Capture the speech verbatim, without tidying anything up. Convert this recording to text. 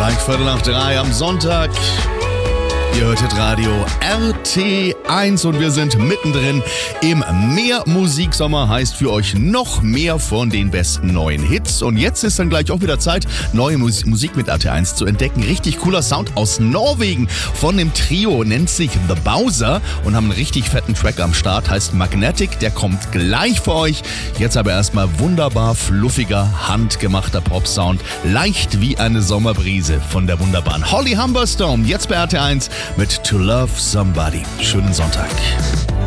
Gleich Viertel nach drei am Sonntag. Ihr hörtet Radio R T eins und wir sind mittendrin im Mehr-Musik-Sommer. Heißt für euch noch mehr von den besten neuen Hits. Und jetzt ist dann gleich auch wieder Zeit, neue Mus- Musik mit R T eins zu entdecken. Richtig cooler Sound aus Norwegen von dem Trio, nennt sich The Bowser und haben einen richtig fetten Track am Start, heißt Magnetic. Der kommt gleich für euch. Jetzt aber erstmal wunderbar fluffiger, handgemachter Pop-Sound. Leicht wie eine Sommerbrise von der wunderbaren Holly Humberstone. Jetzt bei R T eins mit To Love Somebody. Schönen Sonntag.